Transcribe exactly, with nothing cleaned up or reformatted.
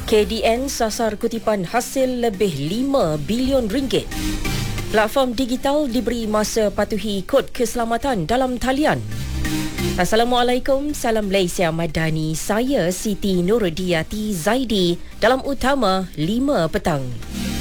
K D N sasar kutipan hasil lebih lima bilion ringgit. Platform digital diberi masa patuhi kod keselamatan dalam talian. Assalamualaikum, salam Malaysia Madani. Saya Siti Nurdiati Zaidi dalam Utama lima petang.